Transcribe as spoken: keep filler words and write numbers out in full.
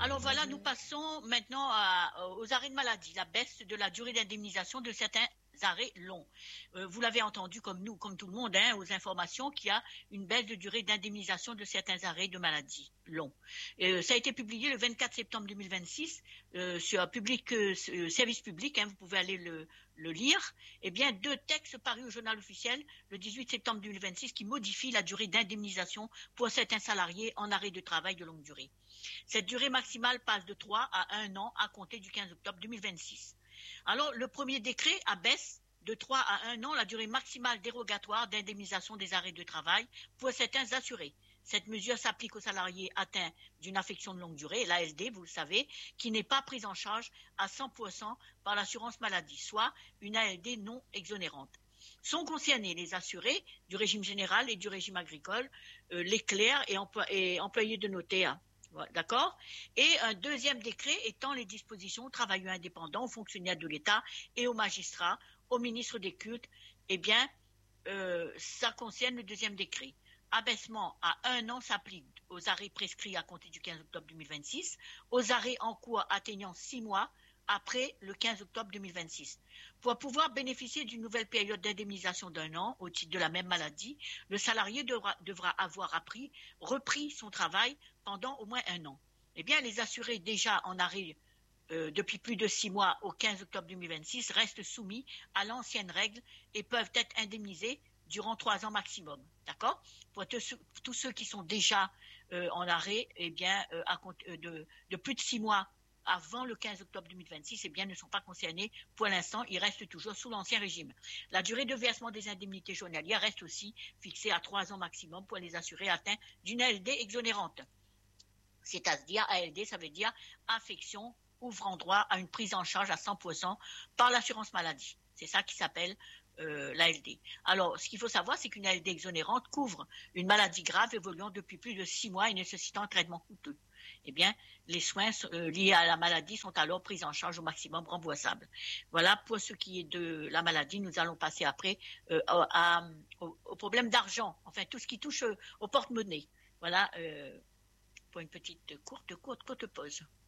Alors voilà, nous passons maintenant à- aux arrêts de maladie, la baisse de la durée d'indemnisation de certains arrêts longs. Euh, vous l'avez entendu comme nous, comme tout le monde, hein, aux informations, qu'il y a une baisse de durée d'indemnisation de certains arrêts de maladie longs. Euh, ça a été publié le vingt-quatre septembre deux mille vingt-six euh, sur un public, euh, service public, hein, vous pouvez aller le, le lire. Eh bien, deux textes parus au journal officiel le dix-huit septembre deux mille vingt-six qui modifient la durée d'indemnisation pour certains salariés en arrêt de travail de longue durée. Cette durée maximale passe de trois à un an à compter du quinze octobre deux mille vingt-six. Alors, le premier décret abaisse de trois à un an la durée maximale dérogatoire d'indemnisation des arrêts de travail pour certains assurés. Cette mesure s'applique aux salariés atteints d'une affection de longue durée, l'A L D, vous le savez, qui n'est pas prise en charge à cent pour cent par l'assurance maladie, soit une A L D non exonérante. Sont concernés les assurés du régime général et du régime agricole, euh, les clercs et, employ- et employés de notaire. D'accord. Et un deuxième décret étend les dispositions aux travailleurs indépendants, aux fonctionnaires de l'État et aux magistrats, aux ministres des cultes. Eh bien, euh, ça concerne le deuxième décret. Abaissement à un an s'applique aux arrêts prescrits à compter du quinze octobre deux mille vingt-six, aux arrêts en cours atteignant six mois après le quinze octobre deux mille vingt-six. Pour pouvoir bénéficier d'une nouvelle période d'indemnisation d'un an au titre de la même maladie, le salarié devra, devra avoir appris, repris son travail pendant au moins un an. Eh bien, les assurés déjà en arrêt euh, depuis plus de six mois au quinze octobre deux mille vingt-six restent soumis à l'ancienne règle et peuvent être indemnisés durant trois ans maximum. D'accord. Pour tous ceux qui sont déjà euh, en arrêt, eh bien, euh, à compte, euh, de, de plus de six mois avant le quinze octobre deux mille vingt-six, eh bien, ne sont pas concernés. Pour l'instant, ils restent toujours sous l'ancien régime. La durée de versement des indemnités journalières reste aussi fixée à trois ans maximum pour les assurés atteints d'une A L D exonérante. C'est-à-dire, A L D, ça veut dire affection ouvrant droit à une prise en charge à cent pour cent par l'assurance maladie. C'est ça qui s'appelle euh, l'A L D. Alors, ce qu'il faut savoir, c'est qu'une A L D exonérante couvre une maladie grave évoluant depuis plus de six mois et nécessitant un traitement coûteux. Eh bien, les soins euh, liés à la maladie sont alors pris en charge au maximum remboursables. Voilà pour ce qui est de la maladie. Nous allons passer après euh, à, à, au, au problème d'argent, enfin tout ce qui touche euh, au porte-monnaie. Voilà euh, pour une petite courte, courte, courte pause.